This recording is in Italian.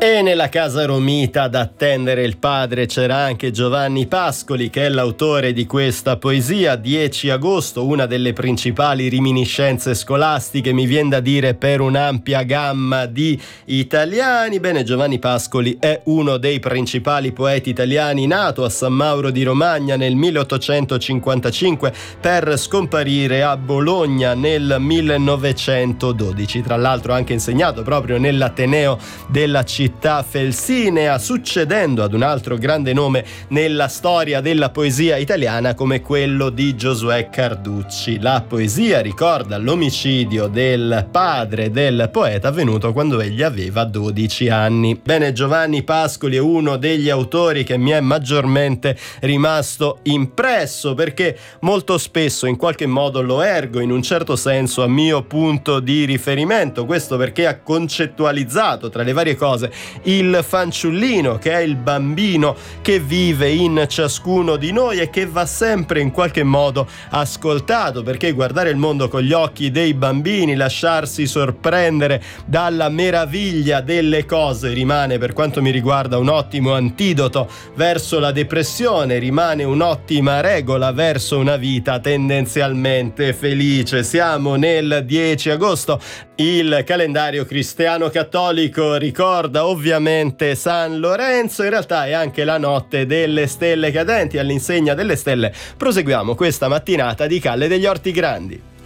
E nella casa romita ad attendere il padre c'era anche Giovanni Pascoli, che è l'autore di questa poesia. 10 agosto, una delle principali reminiscenze scolastiche, mi viene da dire, per un'ampia gamma di italiani. Bene, Giovanni Pascoli è uno dei principali poeti italiani, nato a San Mauro di Romagna nel 1855 per scomparire a Bologna nel 1912. Tra l'altro ha anche insegnato proprio nell'Ateneo della città felsinea, succedendo ad un altro grande nome nella storia della poesia italiana come quello di Giosuè Carducci. La poesia ricorda l'omicidio del padre del poeta avvenuto quando egli aveva 12 anni. Bene, Giovanni Pascoli è uno degli autori che mi è maggiormente rimasto impresso, perché molto spesso in qualche modo lo ergo in un certo senso a mio punto di riferimento. Questo perché ha concettualizzato, tra le varie cose, il fanciullino, che è il bambino che vive in ciascuno di noi e che va sempre in qualche modo ascoltato, perché guardare il mondo con gli occhi dei bambini, lasciarsi sorprendere dalla meraviglia delle cose, rimane, per quanto mi riguarda, un ottimo antidoto verso la depressione, rimane un'ottima regola verso una vita tendenzialmente felice. Siamo nel 10 agosto, il calendario cristiano cattolico ricorda ovviamente San Lorenzo, in realtà è anche la notte delle stelle cadenti. All'insegna delle stelle proseguiamo questa mattinata di Calle degli Orti Grandi.